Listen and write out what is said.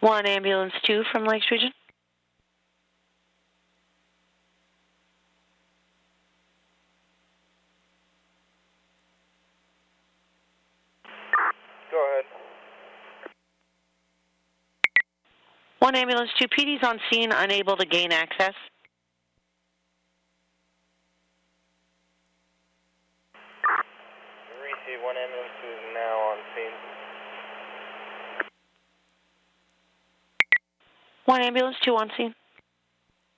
1 ambulance 2 from Lakes Region. Go ahead. 1 ambulance 2, PD's on scene, unable to gain access. Receive 1 ambulance 2 is now on scene. 1 ambulance 2 on scene.